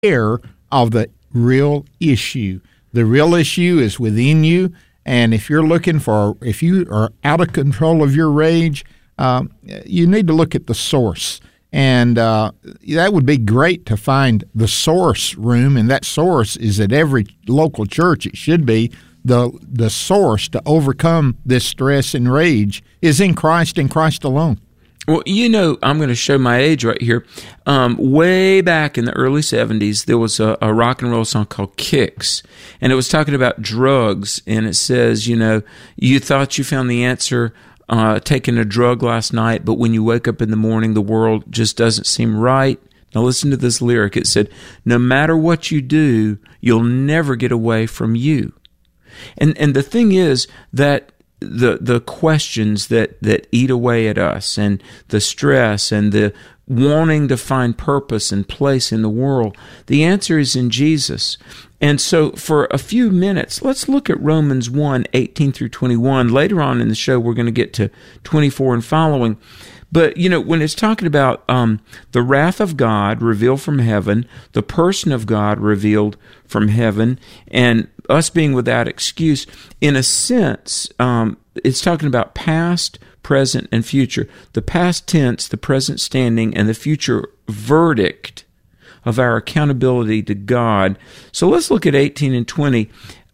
care of the real issue. The real issue is within you, and if you are out of control of your rage, you need to look at the source. And that would be great to find the source room, and that source is at every local church. It should be. The source to overcome this stress and rage is in Christ and Christ alone. Well, I'm going to show my age right here. Way back in the early 70s, there was a rock and roll song called Kicks, and it was talking about drugs, and it says, you thought you found the answer taking a drug last night, but when you wake up in the morning, the world just doesn't seem right. Now listen to this lyric. It said, no matter what you do, you'll never get away from you. And the thing is that the questions that eat away at us, and the stress and the wanting to find purpose and place in the world, the answer is in Jesus. And so for a few minutes, let's look at Romans 1:18 through 21. Later on in the show, we're going to get to 24 and following. But, when it's talking about the wrath of God revealed from heaven, the person of God revealed from heaven, and us being without excuse, in a sense, it's talking about past, present, and future. The past tense, the present standing, and the future verdict of our accountability to God. So let's look at 18 and 20.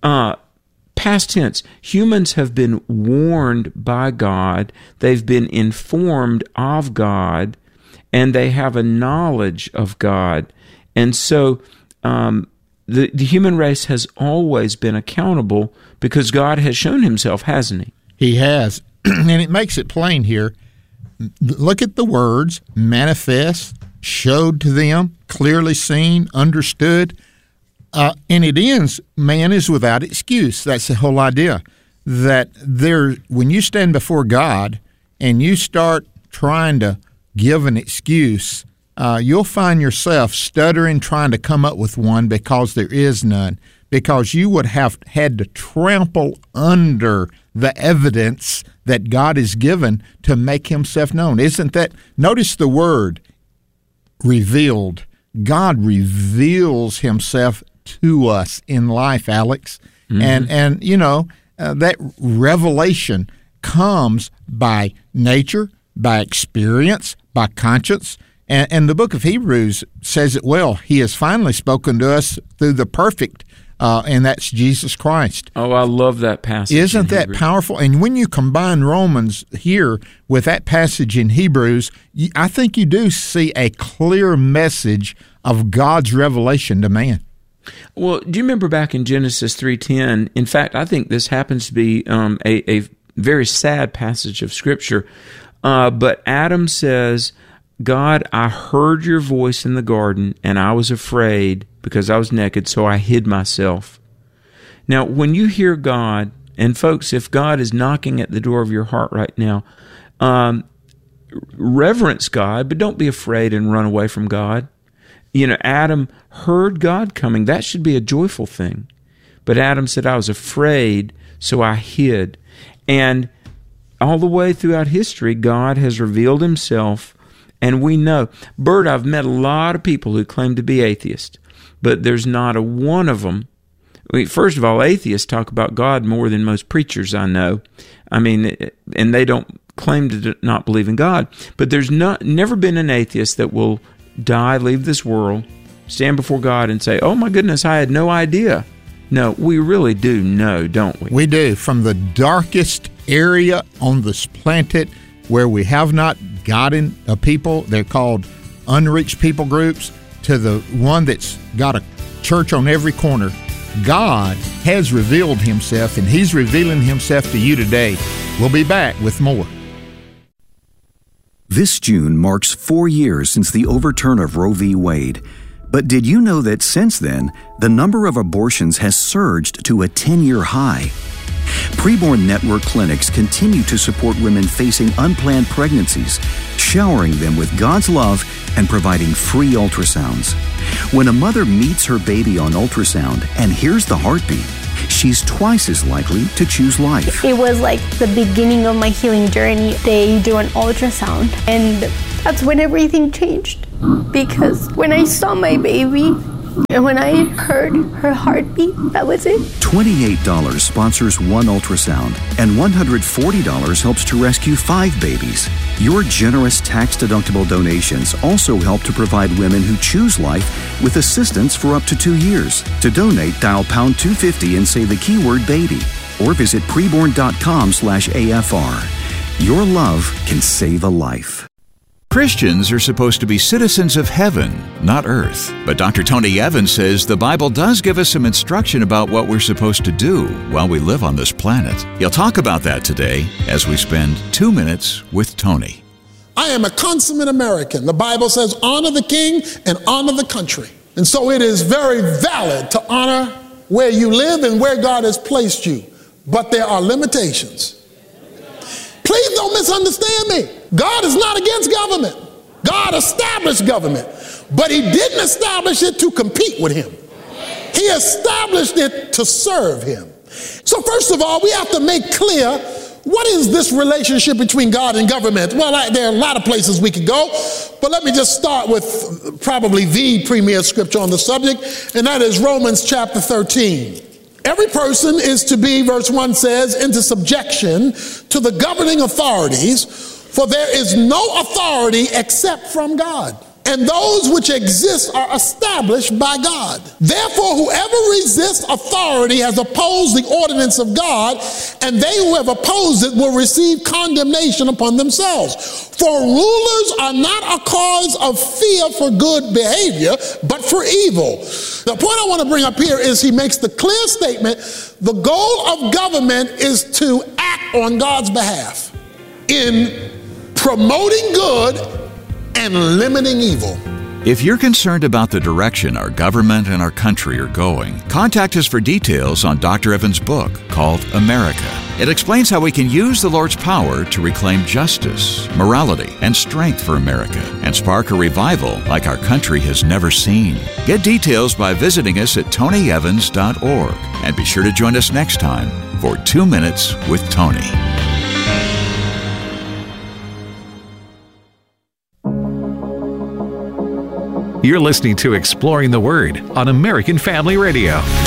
Past tense, humans have been warned by God, they've been informed of God, and they have a knowledge of God. And so the human race has always been accountable because God has shown himself, hasn't he? He has, and it makes it plain here. Look at the words: manifest, showed to them, clearly seen, understood. And it ends, man is without excuse. That's the whole idea. That when you stand before God and you start trying to give an excuse, you'll find yourself stuttering, trying to come up with one because there is none. Because you would have had to trample under the evidence that God has given to make himself known. Isn't that? Notice the word, revealed. God reveals himself to us in life, Alex. Mm-hmm. And that revelation comes by nature, by experience, by conscience. And the book of Hebrews says it well. He has finally spoken to us through the perfect, and that's Jesus Christ. Oh, I love that passage. Isn't that powerful? And when you combine Romans here with that passage in Hebrews, I think you do see a clear message of God's revelation to man. Well, do you remember back in Genesis 3:10? In fact, I think this happens to be a very sad passage of Scripture. But Adam says, God, I heard your voice in the garden, and I was afraid because I was naked, so I hid myself. Now, when you hear God, and folks, if God is knocking at the door of your heart right now, reverence God, but don't be afraid and run away from God. Adam heard God coming. That should be a joyful thing. But Adam said, I was afraid, so I hid. And all the way throughout history, God has revealed himself, and we know. Bert, I've met a lot of people who claim to be atheists, but there's not a one of them. First of all, atheists talk about God more than most preachers I know. And they don't claim to not believe in God. But there's never been an atheist that will die, leave this world, stand before God and say, oh my goodness, I had no idea. No, we really do know, don't we? We do. From the darkest area on this planet where we have not gotten a people, they're called unreached people groups, to the one that's got a church on every corner. God has revealed himself, and he's revealing himself to you today. We'll be back with more. This June marks 4 years since the overturn of Roe v. Wade. But did you know that since then, the number of abortions has surged to a 10-year high? Preborn Network clinics continue to support women facing unplanned pregnancies, showering them with God's love and providing free ultrasounds. When a mother meets her baby on ultrasound and hears the heartbeat, she's twice as likely to choose life. It was like the beginning of my healing journey. They do an ultrasound, and that's when everything changed. Because when I saw my baby, And when I heard her heartbeat, that was it. $28 sponsors one ultrasound, and $140 helps to rescue 5 babies. Your generous tax-deductible donations also help to provide women who choose life with assistance for up to 2 years. To donate, dial pound 250 and say the keyword baby, or visit preborn.com/AFR. Your love can save a life. Christians are supposed to be citizens of heaven, not earth. But Dr. Tony Evans says the Bible does give us some instruction about what we're supposed to do while we live on this planet. He'll talk about that today as we spend 2 minutes with Tony. I am a consummate American. The Bible says honor the king and honor the country. And so it is very valid to honor where you live and where God has placed you. But there are limitations. Please don't misunderstand me. God is not against government. God established government, but he didn't establish it to compete with him. He established it to serve him. So first of all, we have to make clear, what is this relationship between God and government? Well, there are a lot of places we could go, but let me just start with probably the premier scripture on the subject, and that is Romans chapter 13. Every person is to be, verse 1 says, into subjection to the governing authorities, for there is no authority except from God. And those which exist are established by God. Therefore, whoever resists authority has opposed the ordinance of God, and they who have opposed it will receive condemnation upon themselves. For rulers are not a cause of fear for good behavior, but for evil. The point I want to bring up here is he makes the clear statement, the goal of government is to act on God's behalf in promoting good and limiting evil. If you're concerned about the direction our government and our country are going, contact us for details on Dr. Evans' book called America. It explains how we can use the Lord's power to reclaim justice, morality, and strength for America and spark a revival like our country has never seen. Get details by visiting us at tonyevans.org, and be sure to join us next time for 2 Minutes with Tony. You're listening to Exploring the Word on American Family Radio.